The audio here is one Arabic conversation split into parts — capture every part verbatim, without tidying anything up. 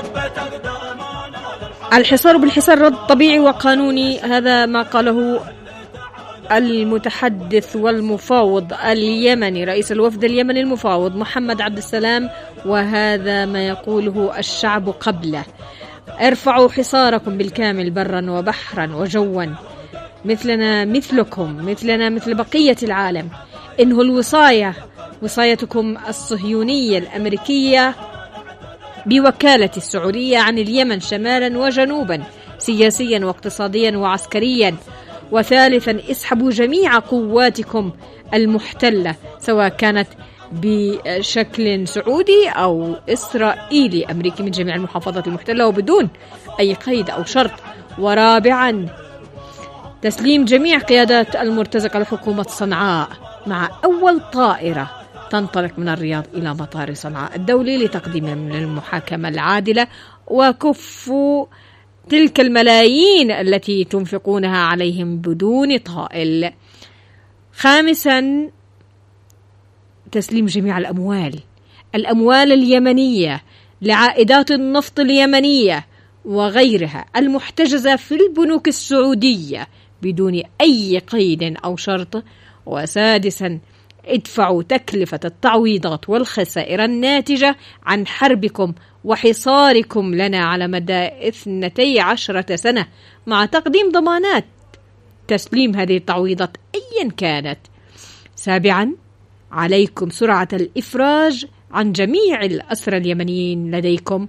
الحصار بالحصار رد طبيعي وقانوني، هذا ما قاله المتحدث والمفاوض اليمني، رئيس الوفد اليمني المفاوض محمد عبد السلام، وهذا ما يقوله الشعب قبله. ارفعوا حصاركم بالكامل برا وبحرا وجوا، مثلنا مثلكم، مثلنا مثل بقية العالم. انهوا الوصاية، وصايتكم الصهيونية الأمريكية بوكالة السعودية عن اليمن شمالا وجنوبا، سياسيا واقتصاديا وعسكريا. وثالثا، اسحبوا جميع قواتكم المحتلة، سواء كانت بشكل سعودي أو إسرائيلي أمريكي، من جميع المحافظات المحتلة وبدون أي قيد أو شرط. ورابعا، تسليم جميع قيادات المرتزقة لحكومة صنعاء، مع أول طائرة تنطلق من الرياض إلى مطار صنعاء الدولي لتقديم المحاكمة العادلة، وكفوا تلك الملايين التي تنفقونها عليهم بدون طائل. خامسا، تسليم جميع الأموال الأموال اليمنية لعائدات النفط اليمنية وغيرها المحتجزة في البنوك السعودية بدون أي قيد أو شرط. وسادسا، ادفعوا تكلفة التعويضات والخسائر الناتجة عن حربكم وحصاركم لنا على مدى اثنتي عشرة سنة، مع تقديم ضمانات تسليم هذه التعويضات أيا كانت. سابعا، عليكم سرعة الإفراج عن جميع الأسرى اليمنيين لديكم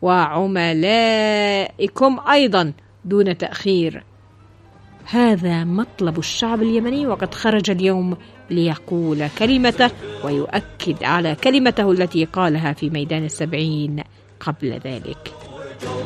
وعملائكم أيضا دون تأخير. هذا مطلب الشعب اليمني، وقد خرج اليوم ليقول كلمته ويؤكد على كلمته التي قالها في ميدان السبعين قبل ذلك.